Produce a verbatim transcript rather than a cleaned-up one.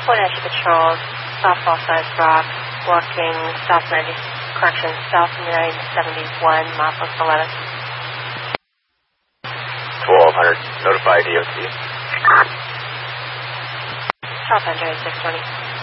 Fort Ashley Patrol, South Fallside Rock, walking South ninety, correction, South nine seventy-one, Maples eleven. twelve hundred, notify D O T. South hundred, six twenty.